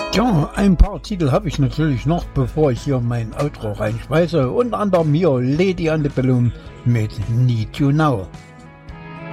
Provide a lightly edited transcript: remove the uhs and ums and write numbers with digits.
Ja, ein paar Titel habe ich natürlich noch, bevor ich hier mein Outro reinschmeiße. Unter anderem hier Lady and the Balloon mit Need You Now.